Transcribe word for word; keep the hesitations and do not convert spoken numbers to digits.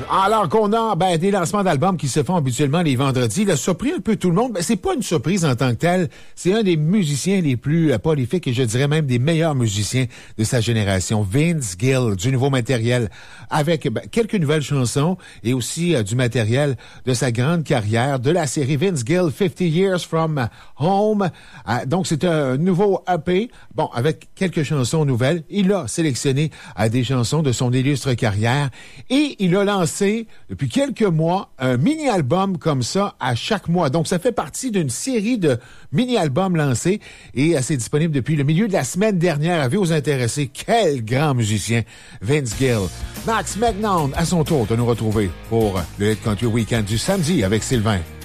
Alors qu'on a ben, des lancements d'albums qui se font habituellement les vendredis, il a surpris un peu tout le monde. Ben, c'est pas une surprise en tant que telle. C'est un des musiciens les plus euh, prolifiques et je dirais même des meilleurs musiciens de sa génération. Vince Gill, du nouveau matériel, avec ben, quelques nouvelles chansons et aussi euh, du matériel de sa grande carrière, de la série Vince Gill, fifty years from Home. Euh, donc, c'est un nouveau E P, bon, avec quelques chansons nouvelles. Il a sélectionné euh, des chansons de son illustre carrière et il a lancé depuis quelques mois un mini-album comme ça à chaque mois. Donc, ça fait partie d'une série de mini-albums lancés et c'est disponible depuis le milieu de la semaine dernière. Avez vous intéressé? Quel grand musicien, Vince Gill. Max Megnan, à son tour de nous retrouver pour le Hit Country Weekend du samedi avec Sylvain.